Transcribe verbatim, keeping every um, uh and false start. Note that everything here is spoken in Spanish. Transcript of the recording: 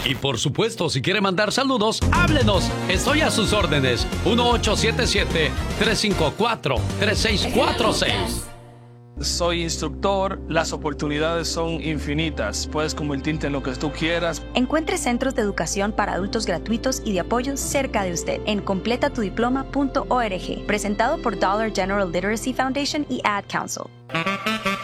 Y por supuesto, si quiere mandar saludos, háblenos. Estoy a sus órdenes. uno ocho siete siete, tres cinco cuatro, tres seis cuatro seis. Soy instructor, las oportunidades son infinitas. Puedes convertirte en lo que tú quieras. Encuentre centros de educación para adultos gratuitos y de apoyo cerca de usted en completa tu diploma punto org. Presentado por Dollar General Literacy Foundation y Ad Council.